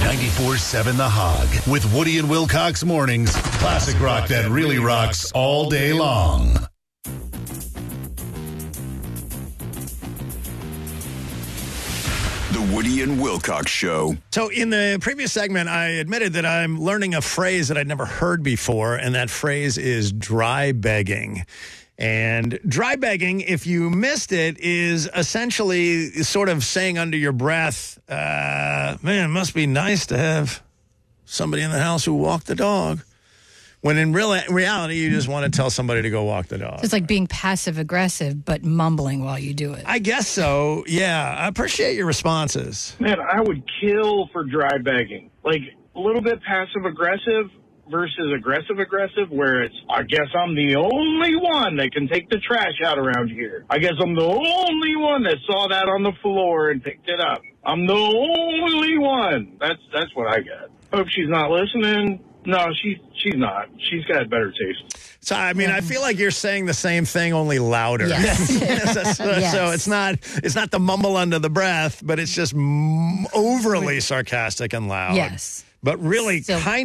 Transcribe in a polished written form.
94.7 The Hog with Woody and Wilcox mornings. Classic rock that really rocks all day long. The Woody and Wilcox Show. So in the previous segment, I admitted that I'm learning a phrase that I'd never heard before, and that phrase is dry begging. And dry begging, if you missed it, is essentially sort of saying under your breath, man, it must be nice to have somebody in the house who walked the dog. When in reality, you just want to tell somebody to go walk the dog. It's like being passive-aggressive, but mumbling while you do it. I guess so, yeah. I appreciate your responses. Man, I would kill for dry begging. Like, a little bit passive-aggressive versus aggressive-aggressive, where it's, I guess I'm the only one that can take the trash out around here. I guess I'm the only one that saw that on the floor and picked it up. I'm the only one. That's what I get. Hope she's not listening. No, she's not. She's got better taste. So, I mean, I feel like you're saying the same thing, only louder. Yes. So it's not the mumble under the breath, but it's just overly sarcastic and loud. Yes. But really So- kind